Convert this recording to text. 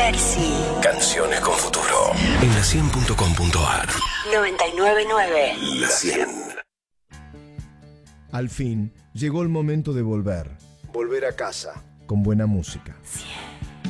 Sexy. Canciones con futuro. En la 100.com.ar. 99.9. La 100. Al fin, llegó el momento de volver. Volver a casa, con buena música. 100.